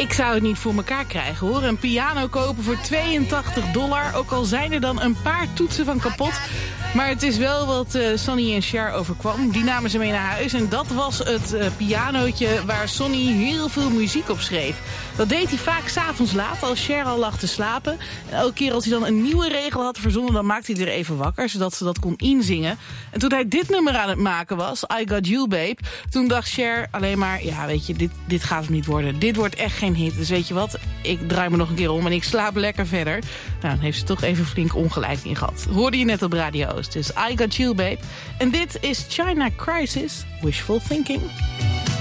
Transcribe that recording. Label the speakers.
Speaker 1: Ik zou het niet voor elkaar krijgen, hoor. Een piano kopen voor $82, ook al zijn er dan een paar toetsen van kapot. Maar het is wel wat Sonny en Cher overkwam. Die namen ze mee naar huis en dat was het pianootje waar Sonny heel veel muziek op schreef. Dat deed hij vaak 's avonds laat, als Cher al lag te slapen. En elke keer als hij dan een nieuwe regel had verzonnen, dan maakte hij er even wakker, zodat ze dat kon inzingen. En toen hij dit nummer aan het maken was, I Got You Babe, toen dacht Cher alleen maar, ja weet je, dit gaat hem niet worden. Dit wordt echt geen hit. Dus weet je wat, ik draai me nog een keer om en ik slaap lekker verder. Nou, dan heeft ze toch even flink ongelijk in gehad. Hoorde je net op Radio Oost. Dus I Got You Babe. En dit is China Crisis, Wishful Thinking.